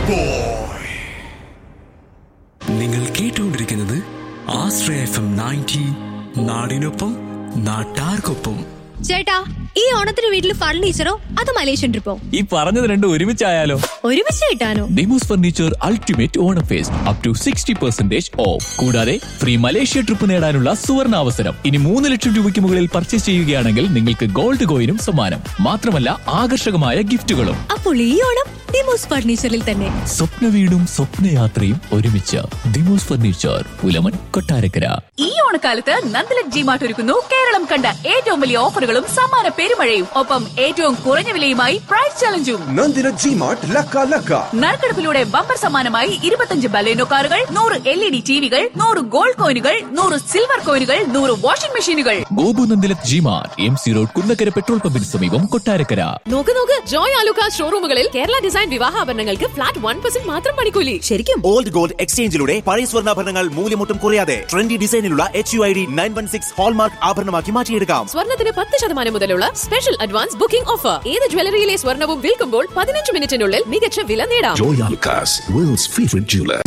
boy. നിങ്ങൾ കേട്ടുകൊണ്ടിരിക്കുന്നത് ആശ്രയ FM 90 നാടിനൊപ്പം നാട്ടാർക്കൊപ്പം. ചേട്ടാ, ഈ ഓണത്തിന് വീട്ടിൽ ഫർണിച്ചറോ അത് മലേഷ്യൻ ട്രിപ്പോ? ഈ പറഞ്ഞത് രണ്ടും ഒരുമിച്ചായാലോ? ഒരുമിച്ച് കിട്ടാനോ? Demos furniture ultimate Onam first up to 60% of. കൂടാതെ ഫ്രീ മലേഷ്യ ട്രിപ്പ് നേടാനുള്ള സുവർണ അവസരം. ഇനി 3 ലക്ഷം രൂപയ്ക്ക് മുകളിൽ പർച്ചേസ് ചെയ്യുകയാണെങ്കിൽ നിങ്ങൾക്ക് ഗോൾഡ് കോയിനും സമ്മാനം. മാത്രമല്ല ആകർഷകമായ ഗിഫ്റ്റുകളും. അപ്പോൾ ഈ ഓണം ഡിമോസ് ഫർണിച്ചറിൽ തന്നെ. സ്വപ്ന വീടും സ്വപ്നയാത്രയും ഒരുമിച്ച്. ഡിമോസ് ഫർണിച്ചർ, പുലമൺ, കൊട്ടാരക്കര. ഈ ഓണക്കാലത്ത് നന്ദലക് ജിമാർട്ട് ഒരുക്കുന്നു കേരളം കണ്ട ഏറ്റവും വലിയ ഓഫറുകളും സമ്മാന പെരുമഴയും. ഒപ്പം ഏറ്റവും കുറഞ്ഞ വിലയുമായി പ്രൈസ് ചലഞ്ചും. നന്ദിലക് ജിമാർട്ട് ലക്ക ലക്ക. നറുക്കെടുപ്പിലൂടെ ബമ്പർ സമ്മാനമായി 25 ബലേനോ കാറുകൾ, 100 LED ടിവികൾ, 100 ഗോൾഡ് കോയിനുകൾ, 100 സിൽവർ കോയിനുകൾ, 100 വാഷിംഗ് മെഷീനുകൾ. Gopu Nandilath G-Mart, MC road, Kunnakkara petrol പമ്പിന് സമീപം, കൊട്ടാരക്കര. നോക്ക് ജോയ് ആലുക്കാസ് ഷോറൂമുകളിൽ കേരള ഡിസൈൻ വിവാഹാഭരണങ്ങൾക്ക് ഫ്ലാറ്റ് 1% മാത്രം പണിക്കൂലി. ശരിക്കും ഓൾഡ് ഗോൾഡ് എക്സ്ചേഞ്ചിലൂടെ പഴയ സ്വർണ്ണാഭരണങ്ങൾ മൂല്യമൊട്ടും കുറയാതെ ട്രെൻഡി ഡിസൈനിലുള്ള HUID 916 ഹോൾമാർക്ക് ആഭരണമാക്കി മാറ്റിയെടുക്കാം. സ്വർണ്ണത്തിന് 10% മുതലുള്ള സ്പെഷ്യൽ അഡ്വാൻസ് ബുക്കിംഗ് ഓഫർ. ഏത് ജ്വല്ലറിയിലെ സ്വർണ്ണവും വിൽക്കുമ്പോൾ 15 മിനിറ്റിനുള്ളിൽ മികച്ച വില നേടാം. Joy Alucas, world's favorite jeweler.